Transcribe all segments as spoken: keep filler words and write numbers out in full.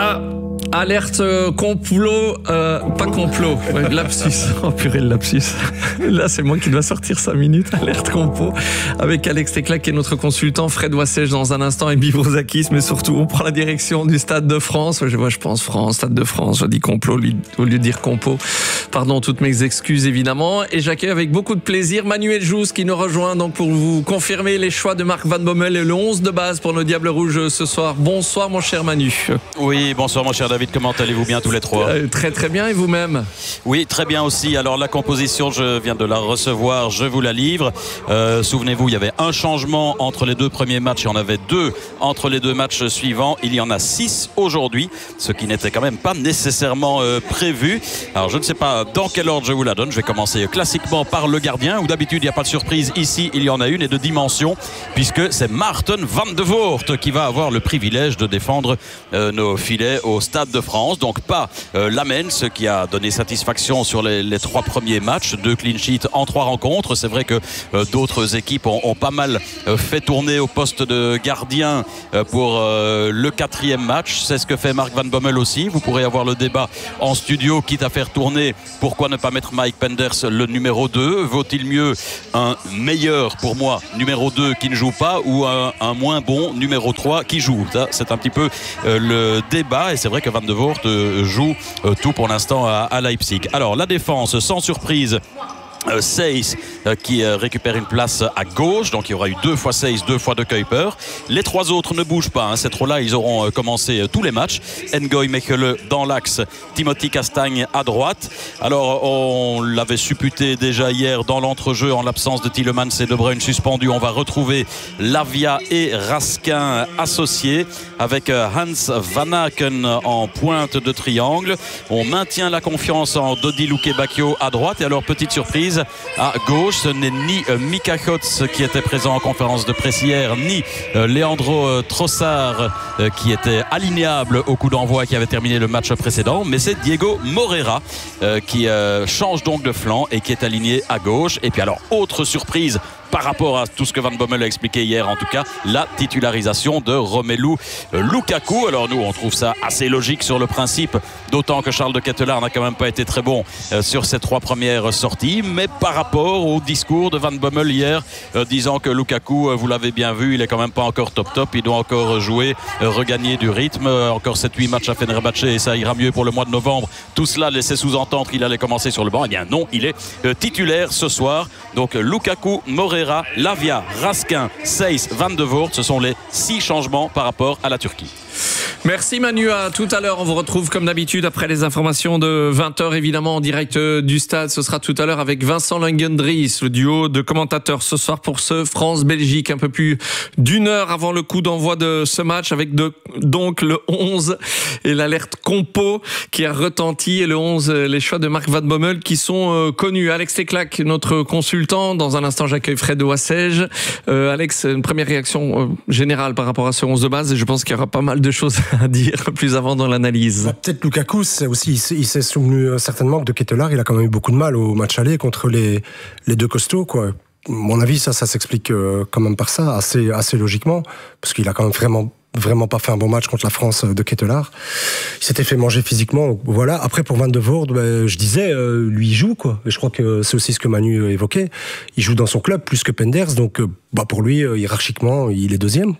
Ah, alerte euh, complot, euh, pas complot, ouais, lapsus, oh purée le lapsus. Là c'est moi qui dois sortir cinq minutes, alerte complot, avec Alex Teclac qui est notre consultant, Fred Wassège dans un instant et Bibrozakis, mais surtout on prend la direction du Stade de France. Je vois, je pense France, Stade de France, je dis complot au lieu de dire compo. Pardon, toutes mes excuses évidemment. Et j'accueille avec beaucoup de plaisir Manuel Jousse qui nous rejoint donc pour vous confirmer les choix de Marc Van Bommel et le onze de base pour nos Diables Rouges ce soir. Bonsoir mon cher Manu. Oui, bonsoir mon cher David, comment allez-vous bien tous les trois? euh, Très très bien, et vous-même? Oui, très bien aussi. Alors la composition, je viens de la recevoir, je vous la livre. Euh, souvenez-vous, il y avait un changement entre les deux premiers matchs, il y en avait deux entre les deux matchs suivants. Il y en a six aujourd'hui, ce qui n'était quand même pas nécessairement euh, prévu. Alors je ne sais pas dans quel ordre je vous la donne. Je vais commencer classiquement par le gardien, où d'habitude il n'y a pas de surprise. Ici, il y en a une et de dimension, puisque c'est Maarten van de Voort qui va avoir le privilège de défendre euh, nos filets au Stade de France. Donc pas euh, Lamens qui a donné satisfaction sur les, les trois premiers matchs, deux clean sheets en trois rencontres. C'est vrai que euh, d'autres équipes ont, ont pas mal euh, fait tourner au poste de gardien euh, pour euh, le quatrième match. C'est ce que fait Marc Van Bommel aussi. Vous pourrez avoir le débat en studio, quitte à faire tourner. Pourquoi ne pas mettre Mike Penders le numéro deux? Vaut-il mieux un meilleur, pour moi, numéro deux qui ne joue pas, ou un, un moins bon numéro trois qui joue? Ça, c'est un petit peu euh, le débat, et c'est vrai que Van de Voort euh, joue euh, tout pour l'instant à, à Leipzig. Alors la défense, sans surprise, Euh, Seys euh, qui euh, récupère une place à gauche, donc il y aura eu deux fois Seys, deux fois De Kuiper. Les trois autres ne bougent pas, hein. Ces trois-là, ils auront euh, commencé euh, tous les matchs. Ngoy Mechele dans l'axe, Timothy Castagne à droite. Alors on l'avait supputé déjà hier dans l'entrejeu, en l'absence de Tielemans et De Bruyne suspendus. On va retrouver Lavia et Raskin associés, avec euh, Hans Van Aken en pointe de triangle. On maintient la confiance en Dodi Luque-Bacchio à droite. Et alors petite surprise, à gauche, ce n'est ni euh, Mika Kotz qui était présent en conférence de presse hier, ni euh, Leandro euh, Trossard euh, qui était alignable au coup d'envoi, qui avait terminé le match précédent, mais c'est Diego Moreira euh, qui euh, change donc de flanc et qui est aligné à gauche. Et puis alors, autre surprise par rapport à tout ce que Van Bommel a expliqué hier, en tout cas, la titularisation de Romelu Lukaku. Alors nous, on trouve ça assez logique sur le principe, d'autant que Charles de Ketelaar n'a quand même pas été très bon euh, sur ses trois premières sorties, mais par rapport au discours de Van Bommel hier, euh, disant que Lukaku, euh, vous l'avez bien vu, il est quand même pas encore top top, il doit encore jouer, euh, regagner du rythme, euh, encore sept huit matchs à Fenerbahçe et ça ira mieux pour le mois de novembre. Tout cela laissait sous-entendre qu'il allait commencer sur le banc. Eh bien non, il est euh, titulaire ce soir. Donc Lukaku, Moreira, Lavia, Raskin, Seys, Van de Voort, ce sont les six changements par rapport à la Turquie. Merci Manu, à tout à l'heure. On vous retrouve comme d'habitude après les informations de vingt heures, évidemment en direct du stade. Ce sera tout à l'heure avec Vincent Langendries, le duo de commentateurs ce soir pour ce France-Belgique, un peu plus d'une heure avant le coup d'envoi de ce match, avec de, donc le onze et l'alerte compo qui a retenti, et le onze, les choix de Marc Van Bommel qui sont euh, connus. Alex Teclac, notre consultant. Dans un instant, j'accueille Fred Wassège. Euh, Alex, une première réaction euh, générale par rapport à ce onze de base, et je pense qu'il y aura pas mal de choses à dire plus avant dans l'analyse. Bah, peut-être Lukaku, c'est aussi, il s'est souvenu certainement que De Ketelaar, il a quand même eu beaucoup de mal au match aller contre les, les deux costauds, quoi. À mon avis, ça, ça s'explique euh, quand même par ça, assez, assez logiquement, parce qu'il a quand même vraiment vraiment pas fait un bon match contre la France de Ketelaar. Il s'était fait manger physiquement, voilà. Après, pour Van de Voort, ben, je disais, euh, lui, il joue, quoi. Et je crois que c'est aussi ce que Manu évoquait. Il joue dans son club plus que Penders, donc, euh, bah, pour lui, euh, hiérarchiquement, il est deuxième.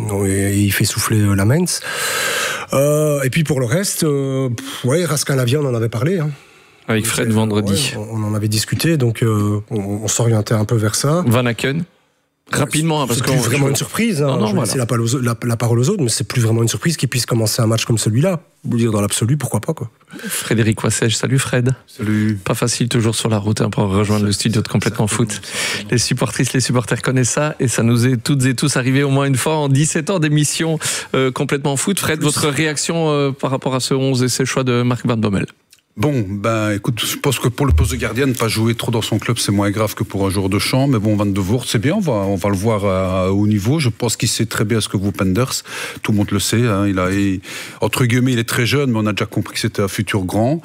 Et il fait souffler euh, Lamens. Euh, et puis, pour le reste, euh, ouais, Raskin Lavia, on en avait parlé, hein. Avec Fred vendredi. Ouais, on en avait discuté, donc, euh, on, on s'orientait un peu vers ça. Van Aken. Rapidement, parce c'est que plus vraiment une surprise. Hein. Non, non, je vais laisser voilà. la, la, la parole aux autres, mais c'est plus vraiment une surprise qu'ils puissent commencer un match comme celui-là. Vous dire dans l'absolu, pourquoi pas, quoi. Frédéric Wassège, salut Fred. Salut. Pas facile toujours sur la route hein, pour rejoindre ça, le studio de Complètement Foot. Les supportrices, les supporters connaissent ça, et ça nous est toutes et tous arrivé au moins une fois en dix-sept ans d'émission euh, Complètement Foot. Fred, plus. Votre réaction euh, par rapport à ce onze et ces choix de Marc Van Bommel? Bon, ben écoute, je pense que pour le poste de gardien, ne pas jouer trop dans son club, c'est moins grave que pour un joueur de champ. Mais bon, Van de Voort, c'est bien, on va, on va le voir à, à haut niveau. Je pense qu'il sait très bien ce que vaut Penders. Tout le monde le sait. Hein. Il a, il, entre guillemets, il est très jeune, mais on a déjà compris que c'était un futur grand.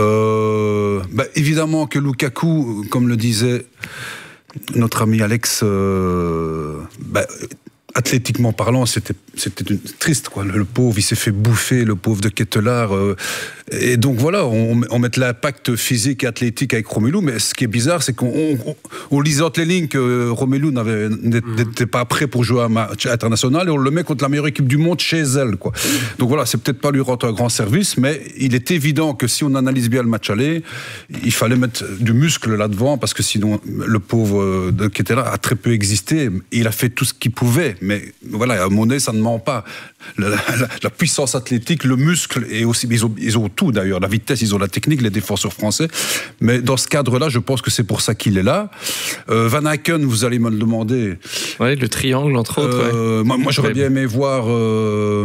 Euh, ben, évidemment que Lukaku, comme le disait notre ami Alex, euh, ben, athlétiquement parlant, c'était, c'était une, triste, quoi. Le, le pauvre, il s'est fait bouffer, le pauvre de Ketelaar. Euh, et donc voilà, on, on met l'impact physique et athlétique avec Romelu, mais ce qui est bizarre, c'est qu'on on, on lisait entre les lignes que Romelu n'avait, n'était pas prêt pour jouer à un match international, et on le met contre la meilleure équipe du monde chez elle, quoi. Donc voilà, c'est peut-être pas lui rendre un grand service, mais il est évident que si on analyse bien le match aller, il fallait mettre du muscle là-devant, parce que sinon, le pauvre de Ketelaar a très peu existé. Il a fait tout ce qu'il pouvait, mais voilà, à Monet, ça ne ment pas. La, la, la puissance athlétique, le muscle, et aussi, ils ont, ils ont tout d'ailleurs, la vitesse, ils ont la technique, les défenseurs français. Mais dans ce cadre-là, je pense que c'est pour ça qu'il est là. Euh, Van Aken, vous allez me le demander. Oui, le triangle, entre autres. Euh, ouais. Moi, moi, j'aurais bien aimé voir. Euh,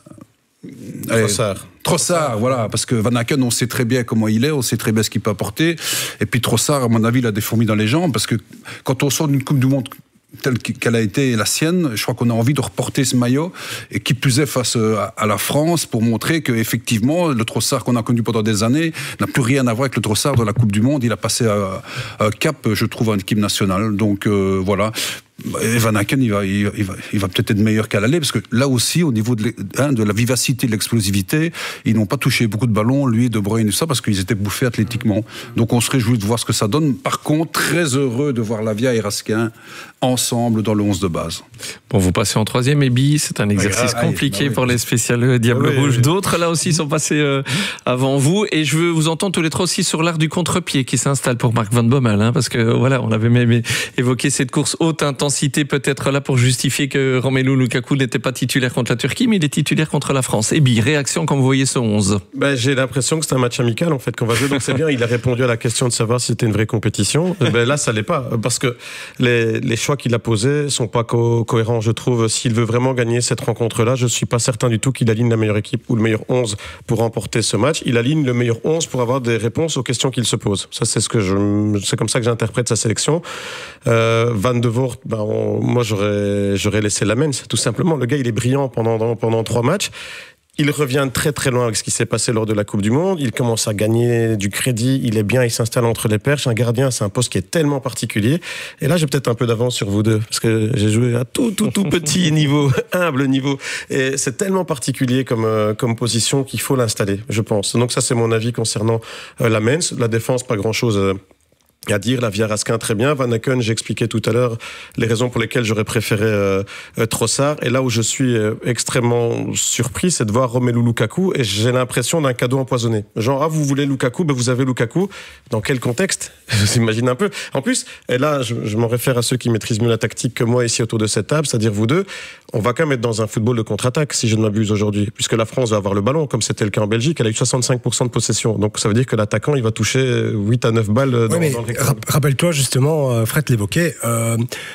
Trossard. Trossard, voilà, parce que Van Aken, on sait très bien comment il est, on sait très bien ce qu'il peut apporter. Et puis Trossard, à mon avis, il a des fourmis dans les jambes, parce que quand on sort d'une Coupe du Monde telle qu'elle a été la sienne, je crois qu'on a envie de reporter ce maillot, et qui plus est face à la France, pour montrer qu'effectivement, le Trossard qu'on a connu pendant des années n'a plus rien à voir avec le Trossard de la Coupe du Monde. Il a passé un cap, je trouve, en équipe nationale. Donc euh, voilà. Et Van Aken, il va, il, va, il, va, il va peut-être être meilleur qu'à l'aller, parce que là aussi, au niveau de, hein, de la vivacité, de l'explosivité, ils n'ont pas touché beaucoup de ballons, lui, De Bruyne et ça, parce qu'ils étaient bouffés athlétiquement. Donc on se réjouit de voir ce que ça donne. Par contre, très heureux de voir Lavia et Raskin ensemble dans le onze de base. Bon, vous passez en troisième, Ebi, c'est un exercice ah, compliqué bah oui. pour les spéciales Diable ah, oui, Rouge. Oui. D'autres, là aussi, sont passés euh, avant vous. Et je veux vous entendre tous les trois aussi sur l'art du contre-pied qui s'installe pour Marc Van Bommel, hein, parce que voilà, on avait même évoqué cette course haute intensité, peut-être là pour justifier que Romelu Lukaku n'était pas titulaire contre la Turquie, mais il est titulaire contre la France. Ebi, réaction quand vous voyez ce onze? Ben, j'ai l'impression que c'est un match amical en fait qu'on va jouer, donc c'est bien. Il a répondu à la question de savoir si c'était une vraie compétition. Ben, là, ça l'est pas, parce que les, les choix qu'il a posés sont pas co- cohérents, je trouve. S'il veut vraiment gagner cette rencontre-là, je suis pas certain du tout qu'il aligne la meilleure équipe ou le meilleur onze pour remporter ce match. Il aligne le meilleur onze pour avoir des réponses aux questions qu'il se pose. Ça, c'est ce que je, c'est comme ça que j'interprète sa sélection. Euh, Van de Voort, ben, on, moi, j'aurais, j'aurais laissé Lamens, tout simplement. Le gars, il est brillant pendant, pendant trois matchs. Il revient très très loin avec ce qui s'est passé lors de la Coupe du Monde. Il commence à gagner du crédit. Il est bien, il s'installe entre les perches. Un gardien, c'est un poste qui est tellement particulier. Et là, j'ai peut-être un peu d'avance sur vous deux, parce que j'ai joué à tout tout tout petit niveau, humble niveau. Et c'est tellement particulier comme euh, comme position qu'il faut l'installer, je pense. Donc ça, c'est mon avis concernant euh, Lamens. La défense, pas grand-chose. Euh, à dire, Lavia, Raskin, très bien. Van Aken, j'expliquais tout à l'heure les raisons pour lesquelles j'aurais préféré euh, euh, Trossard. Et là où je suis euh, extrêmement surpris, c'est de voir Romelu Lukaku, et j'ai l'impression d'un cadeau empoisonné. Genre, ah, vous voulez Lukaku, ben vous avez Lukaku. Dans quel contexte? Je vous imagine un peu. En plus, et là, je, je m'en réfère à ceux qui maîtrisent mieux la tactique que moi ici autour de cette table, c'est-à-dire vous deux. On va quand même être dans un football de contre-attaque, si je ne m'abuse aujourd'hui, puisque la France va avoir le ballon, comme c'était le cas en Belgique. Elle a eu soixante-cinq pour cent de possession. Donc ça veut dire que l'attaquant, il va toucher huit à neuf balles dans, oui, dans le rappelle-toi justement, Fred l'évoquait, euh,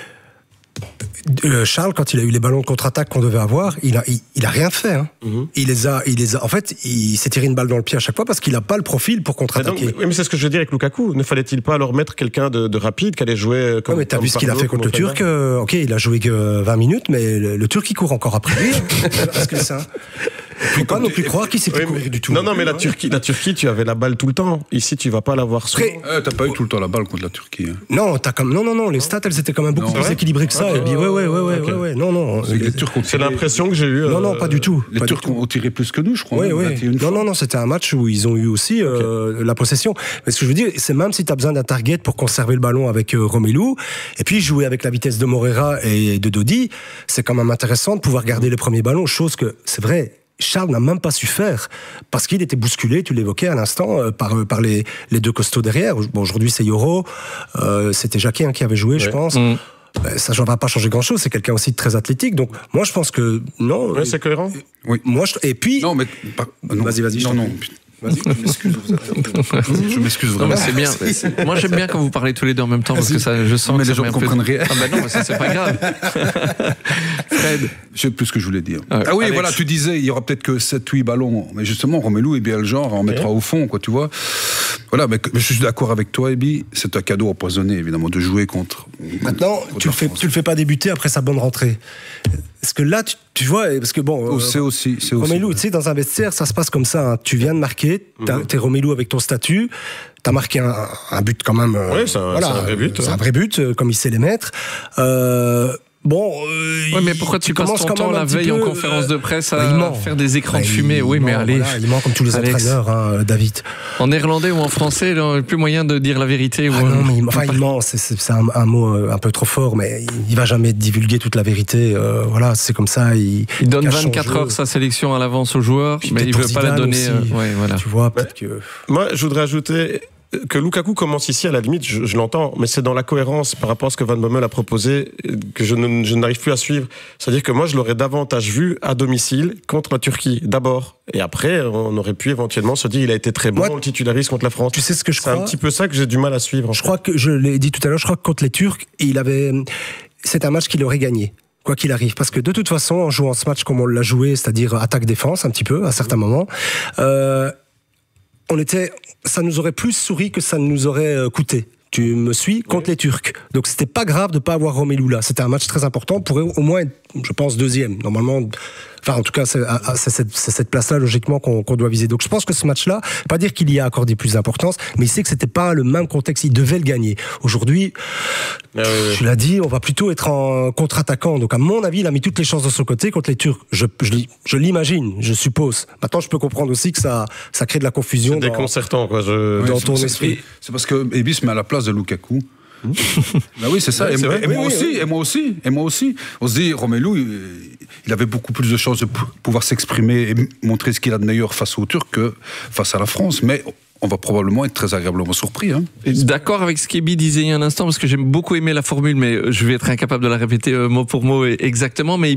Charles, quand il a eu les ballons de contre-attaque qu'on devait avoir, il a, il, il a rien fait. Hein. Mm-hmm. Il les a, il les a. En fait, il s'est tiré une balle dans le pied à chaque fois parce qu'il n'a pas le profil pour contre-attaquer. Mais donc, oui, mais c'est ce que je veux dire avec Lukaku. Ne fallait-il pas alors mettre quelqu'un de, de rapide, qui allait jouer comme. Oui, mais t'as vu ce qu'il a fait contre le Turc. Euh, ok, il a joué que vingt minutes, mais le, le Turc il court encore après lui. Parce que ça. Il ne faut pas non plus croire qu'il s'est plus oui, courir du tout. Non, non, mais la Turquie, la Turquie, tu avais la balle tout le temps. Ici, tu vas pas l'avoir souvent. Eh, t'as pas eu tout le temps la balle contre la Turquie. Hein. Non, t'as comme non, non, non. Les stats, elles étaient quand même beaucoup non, plus ouais. équilibrées que ça. Okay. Et puis, ouais, ouais, ouais, ouais, okay. ouais, ouais. Non, non. C'est, les Turcs ont tiré... c'est l'impression que j'ai eue. Non, non, pas du tout. Les pas Turcs ont tiré plus que nous, je crois. Oui, oui. Non, non, non. C'était un match où ils ont eu aussi euh, okay. la possession. Mais ce que je veux dire, c'est même si t'as besoin d'un target pour conserver le ballon avec euh, Romelu, et puis jouer avec la vitesse de Moreira et de Dodi, c'est quand même intéressant de pouvoir garder les premiers ballons. Chose que c'est vrai. Charles n'a même pas su faire parce qu'il était bousculé, tu l'évoquais à l'instant, euh, par, par les, les deux costauds derrière. Bon, aujourd'hui, c'est Yoro, euh, c'était Jacquet hein, qui avait joué, ouais. je pense. Mmh. Ben, ça ne va pas changer grand-chose, c'est quelqu'un aussi de très athlétique. Donc, moi, je pense que non. Ouais, c'est cohérent. Oui. Moi, je, et puis. Non, mais. Pas, non, vas-y, vas-y. Non, non. Vas-y, je m'excuse, vous je m'excuse vraiment. Non, mais c'est bien. C'est... Moi, j'aime bien quand vous parlez tous les deux en même temps parce que ça, je sens mais que les gens ne comprennent rien. Ah ben non, mais ça c'est pas grave. Fred, je sais plus ce que je voulais dire. Euh, ah oui, Alex. Voilà, tu disais, il y aura peut-être que sept huit ballons, mais justement, Romelu est bien le genre, on en mettra okay. au fond, quoi, tu vois. Voilà, mais je suis d'accord avec toi, Ebi. C'est un cadeau empoisonné, évidemment, de jouer contre. Maintenant, contre tu le fais, tu le fais pas débuter après sa bonne rentrée. Parce que là, tu, tu vois, parce que bon. Oh, c'est aussi, c'est Romelu, aussi. tu sais, dans un vestiaire, ça se passe comme ça. Hein. Tu viens de marquer, mm-hmm. t'es Romelu avec ton statut, t'as marqué un, un but quand même. Oui, c'est un, voilà, c'est un vrai but. C'est ouais. un vrai but, comme il sait les mettre. Euh, Bon, euh, ouais, mais pourquoi tu passes ton temps la veille peu, en conférence de presse à bah, faire des écrans bah, de fumée? Oui, ment, mais allez. Voilà, il ment comme tous les Alex. entraîneurs, hein, David. En néerlandais ou en français, il n'y a plus moyen de dire la vérité. Ah ou non, un... mais il, enfin, il ment, c'est, c'est, c'est un, un mot un peu trop fort, mais il ne va jamais divulguer toute la vérité. Euh, voilà, c'est comme ça. Il, il donne vingt-quatre heures sa sélection à l'avance aux joueurs, puis mais il ne veut pas la donner. Euh, ouais, voilà. Tu vois, peut-être que... Moi, je voudrais ajouter que Lukaku commence ici, à la limite, je, je l'entends, mais c'est dans la cohérence par rapport à ce que Van Bommel a proposé que je, ne, je n'arrive plus à suivre. C'est-à-dire que moi, je l'aurais davantage vu à domicile contre la Turquie, d'abord. Et après, on aurait pu éventuellement se dire il a été très bon, moi, le titularise contre la France. Tu sais ce que je c'est crois. C'est un petit peu ça que j'ai du mal à suivre. Je crois que, je l'ai dit tout à l'heure, je crois que contre les Turcs, il avait, c'est un match qu'il aurait gagné. Quoi qu'il arrive, parce que de toute façon, en jouant ce match comme on l'a joué, c'est-à-dire attaque-défense un petit peu, à certains moments, euh, on était, ça nous aurait plus souri que ça nous aurait coûté. Tu me suis, contre oui. les Turcs. Donc c'était pas grave de pas avoir Romelu là. C'était un match très important. On pourrait au moins être, je pense, deuxième. Normalement, enfin en tout cas, c'est, c'est, cette, c'est cette place-là logiquement qu'on, qu'on doit viser. Donc je pense que ce match-là, pas dire qu'il y a accordé plus d'importance, mais il sait que c'était pas le même contexte. Il devait le gagner. Aujourd'hui, ah, oui, oui. je l'ai dit, on va plutôt être en contre-attaquant. Donc à mon avis, il a mis toutes les chances de son côté contre les Turcs. Je, je, je l'imagine, je suppose. Maintenant, je peux comprendre aussi que ça, ça crée de la confusion. C'est déconcertant, quoi. Je... Dans oui, ton c'est, esprit. C'est parce que Ebis met à la place de Lukaku. Ben oui, c'est ça. Ouais, et, c'est moi, et, oui, moi oui, aussi, oui. et moi aussi, et moi aussi. On se dit, Romelu, il, il avait beaucoup plus de chances de pouvoir s'exprimer et montrer ce qu'il a de meilleur face aux Turcs que face à la France. Mais on va probablement être très agréablement surpris. Hein. D'accord avec ce qu'Ebi disait il y a un instant, parce que j'ai beaucoup aimé la formule, mais je vais être incapable de la répéter mot pour mot exactement. Mais